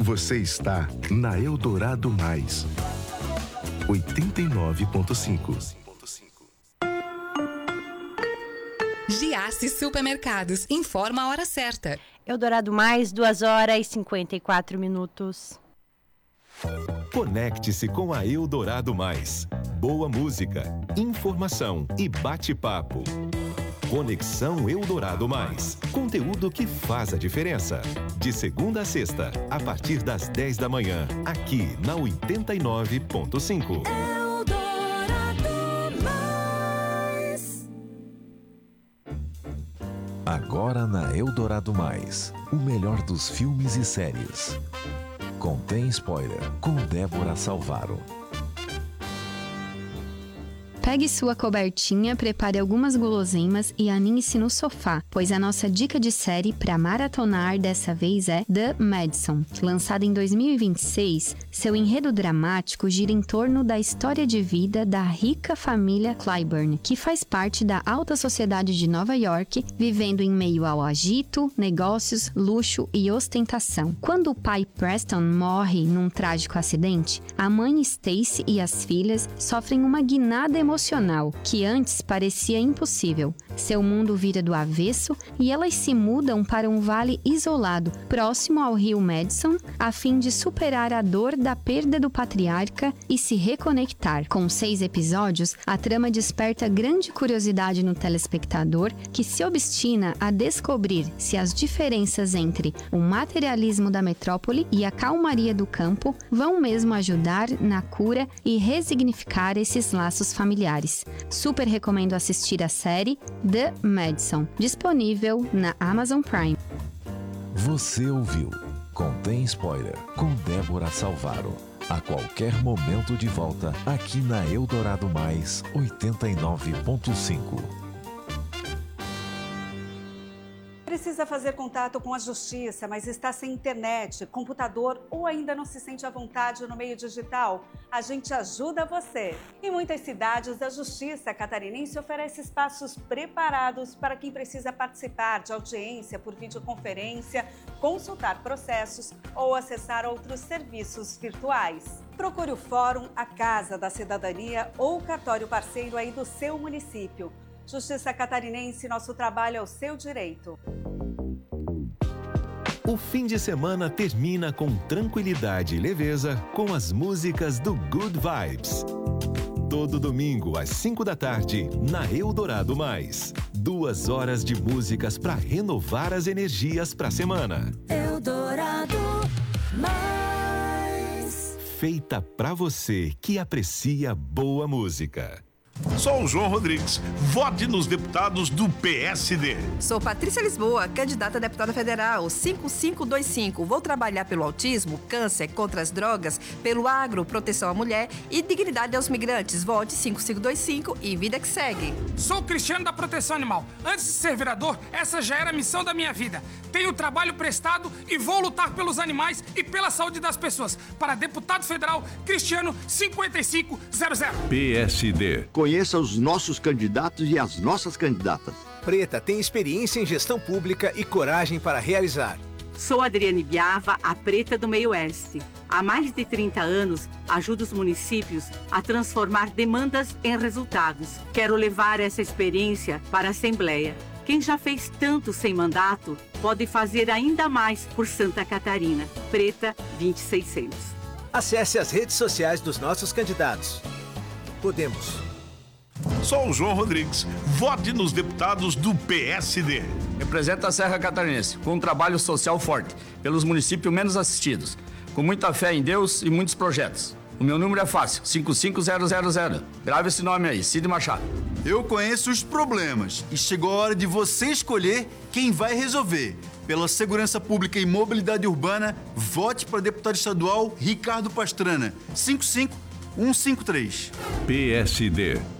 Você está na Eldorado Mais 89.5. Giasse Supermercados informa a hora certa. Eldorado Mais, 2h54. Conecte-se com a Eldorado Mais. Boa música, informação e bate-papo. Conexão Eldorado Mais. Conteúdo que faz a diferença. De segunda a sexta, a partir das 10 da manhã, aqui na 89.5. Eldorado Mais. Agora na Eldorado Mais, o melhor dos filmes e séries. Contém spoiler, com Débora Salvaro. Pegue sua cobertinha, prepare algumas guloseimas e aninhe-se no sofá, pois a nossa dica de série para maratonar dessa vez é The Madison. Lançada em 2026, seu enredo dramático gira em torno da história de vida da rica família Clyburn, que faz parte da alta sociedade de Nova York, vivendo em meio ao agito, negócios, luxo e ostentação. Quando o pai Preston morre num trágico acidente, a mãe Stacy e as filhas sofrem uma guinada emocional que antes parecia impossível. Seu mundo vira do avesso e elas se mudam para um vale isolado, próximo ao rio Madison, a fim de superar a dor da perda do patriarca e se reconectar. Com 6 episódios, a trama desperta grande curiosidade no telespectador, que se obstina a descobrir se as diferenças entre o materialismo da metrópole e a calmaria do campo vão mesmo ajudar na cura e resignificar esses laços familiares. Super recomendo assistir a série The Madison, disponível na Amazon Prime. Você ouviu Contém Spoiler, com Débora Salvaro. A qualquer momento de volta, aqui na Eldorado Mais 89.5. Precisa fazer contato com a justiça, mas está sem internet, computador ou ainda não se sente à vontade no meio digital? A gente ajuda você. Em muitas cidades, a Justiça Catarinense oferece espaços preparados para quem precisa participar de audiência por videoconferência, consultar processos ou acessar outros serviços virtuais. Procure o Fórum, a Casa da Cidadania ou o cartório parceiro aí do seu município. Justiça Catarinense, nosso trabalho é o seu direito. O fim de semana termina com tranquilidade e leveza com as músicas do Good Vibes. Todo domingo, às 5 da tarde, na Eldorado Mais. 2 horas de músicas para renovar as energias para a semana. Eldorado Mais. Feita para você que aprecia boa música. Sou o João Rodrigues. Vote nos deputados do PSD. Sou Patrícia Lisboa, candidata a deputada federal, 5525. Vou trabalhar pelo autismo, câncer, contra as drogas, pelo agro, proteção à mulher e dignidade aos migrantes. Vote 5525 e vida que segue. Sou Cristiano da Proteção Animal. Antes de ser vereador, essa já era a missão da minha vida. Tenho trabalho prestado e vou lutar pelos animais e pela saúde das pessoas. Para deputado federal, Cristiano 5500. PSD. Conheça os nossos candidatos e as nossas candidatas. Preta tem experiência em gestão pública e coragem para realizar. Sou Adriane Biava, a Preta do Meio Oeste. Há mais de 30 anos, ajudo os municípios a transformar demandas em resultados. Quero levar essa experiência para a Assembleia. Quem já fez tanto sem mandato, pode fazer ainda mais por Santa Catarina. Preta 2600. Acesse as redes sociais dos nossos candidatos. Podemos. Sou o João Rodrigues. Vote nos deputados do PSD. Representa a Serra Catarinense, com um trabalho social forte, pelos municípios menos assistidos, com muita fé em Deus e muitos projetos. O meu número é fácil, 55000. Grave esse nome aí, Cid Machado. Eu conheço os problemas e chegou a hora de você escolher quem vai resolver. Pela segurança pública e mobilidade urbana, vote para deputado estadual Ricardo Pastrana, 55153. PSD.